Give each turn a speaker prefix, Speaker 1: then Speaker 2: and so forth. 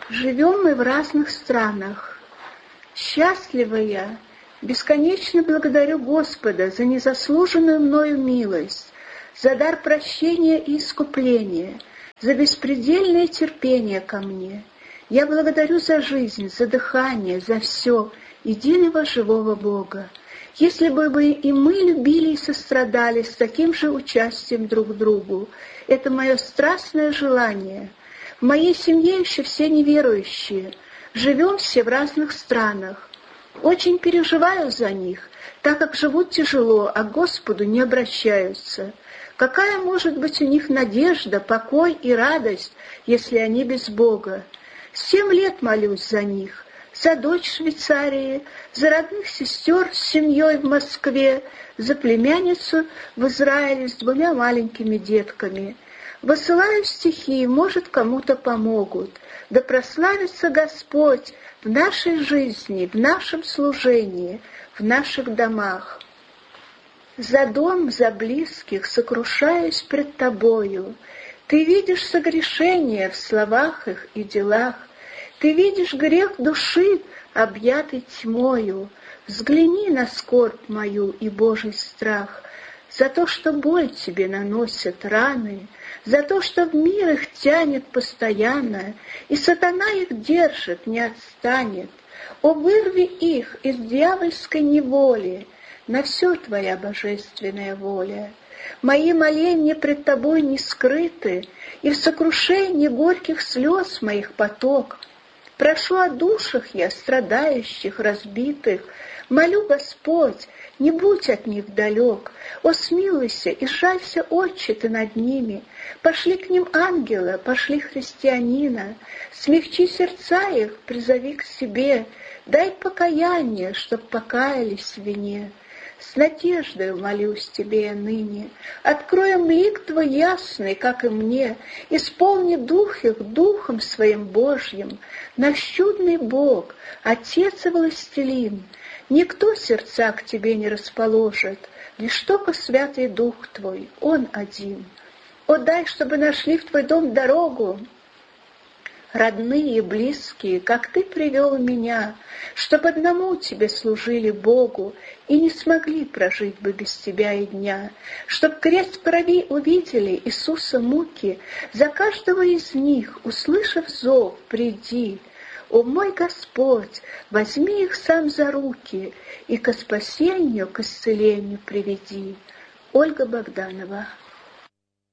Speaker 1: Живем мы в разных странах. Счастлива я, бесконечно благодарю Господа за незаслуженную мною милость, за дар прощения и искупления, за беспредельное терпение ко мне. Я благодарю за жизнь, за дыхание, за все единого живого Бога. Если бы и мы любили и сострадали с таким же участием друг к другу, это мое страстное желание. В моей семье еще все неверующие, живем все в разных странах. Очень переживаю за них, так как живут тяжело, а к Господу не обращаются. Какая может быть у них надежда, покой и радость, если они без Бога? 7 лет молюсь за них, за дочь в Швейцарии, за родных сестер с семьей в Москве, за племянницу в Израиле с 2 маленькими детками. Высылаю стихи, может, кому-то помогут. Да прославится Господь в нашей жизни, в нашем служении, в наших домах. За дом, за близких сокрушаюсь пред Тобою. Ты видишь согрешения в словах их и делах. Ты видишь грех души, объятый тьмою. Взгляни на скорбь мою и Божий страх. За то, что боль тебе наносят раны, за то, что в мир их тянет постоянно, и сатана их держит, не отстанет. О, вырви их из дьявольской неволи, на все Твоя божественная воля. Мои моления пред Тобой не скрыты, и в сокрушении горьких слез моих поток. Прошу о душах я, страдающих, разбитых, молю, Господь, не будь от них далек. О, смилуйся и жалься, Отче, Ты над ними. Пошли к ним ангела, пошли христианина. Смягчи сердца их, призови к себе. Дай покаяние, чтоб покаялись в вине. С надеждой молюсь Тебе я ныне. Открой им лик Твой ясный, как и мне. Исполни дух их духом Своим Божьим. Наш чудный Бог, Отец и Властелин. Никто сердца к Тебе не расположит, лишь только Святый Дух Твой, Он один. О, дай, чтобы нашли в Твой дом дорогу родные и близкие, как Ты привел меня, чтоб одному Тебе служили Богу и не смогли прожить бы без Тебя и дня, чтоб крест крови увидели Иисуса муки, за каждого из них, услышав зов, приди. О, мой Господь, возьми их сам за руки и ко спасению, к исцелению приведи. Ольга Богданова.